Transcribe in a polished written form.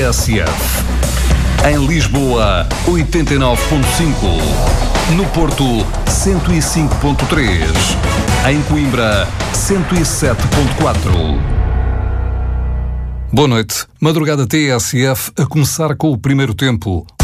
TSF. Em Lisboa, 89.5. No Porto, 105.3. Em Coimbra, 107.4. Boa noite. Madrugada TSF a começar com o primeiro tempo.